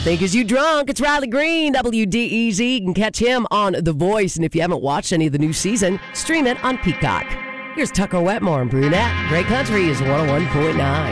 Think Is You Drunk? It's Riley Green, WDEZ. You can catch him on The Voice. And if you haven't watched any of the new season, stream it on Peacock. Here's Tucker Wetmore and Brunette. Great Country is 101.9.